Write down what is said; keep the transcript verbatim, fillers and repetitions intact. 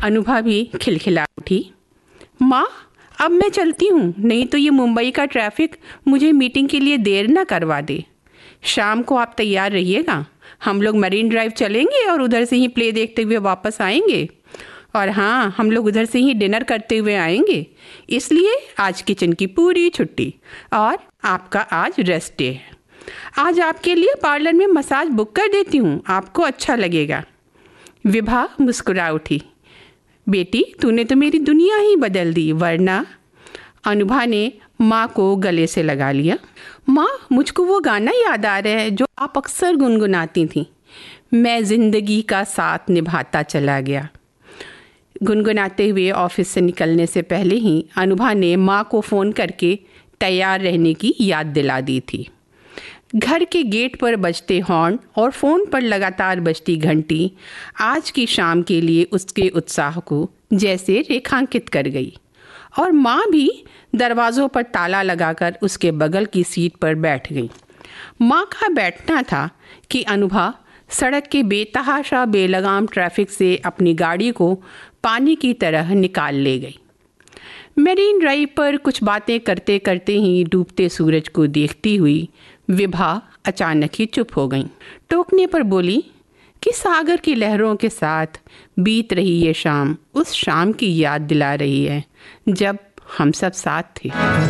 अनुभा भी खिलखिला उठी। माँ, अब मैं चलती हूँ, नहीं तो ये मुंबई का ट्रैफिक मुझे मीटिंग के लिए देर ना करवा दे। शाम को आप तैयार रहिएगा, हम लोग मरीन ड्राइव चलेंगे और उधर से ही प्ले देखते हुए वापस आएंगे। और हाँ, हम लोग उधर से ही डिनर करते हुए आएंगे, इसलिए आज किचन की पूरी छुट्टी और आपका आज रेस्ट डे है। आज आपके लिए पार्लर में मसाज बुक कर देती हूँ, आपको अच्छा लगेगा। विभा मुस्कुरा उठी। बेटी, तूने तो मेरी दुनिया ही बदल दी, वरना। अनुभा ने माँ को गले से लगा लिया। माँ, मुझको वो गाना याद आ रहा है जो आप अक्सर गुनगुनाती थी, मैं जिंदगी का साथ निभाता चला गया। गुनगुनाते हुए ऑफिस से निकलने से पहले ही अनुभा ने माँ को फ़ोन करके तैयार रहने की याद दिला दी थी। घर के गेट पर बजते हॉर्न और फ़ोन पर लगातार बजती घंटी आज की शाम के लिए उसके उत्साह को जैसे रेखांकित कर गई। और माँ भी दरवाज़ों पर ताला लगाकर उसके बगल की सीट पर बैठ गई। माँ का बैठना था कि अनुभा सड़क के बेतहाशा बेलगाम ट्रैफिक से अपनी गाड़ी को पानी की तरह निकाल ले गई। मरीन ड्राइव पर कुछ बातें करते करते ही डूबते सूरज को देखती हुई विभा अचानक ही चुप हो गई। टोकने पर बोली कि सागर की लहरों के साथ बीत रही ये शाम उस शाम की याद दिला रही है जब हम सब साथ थे।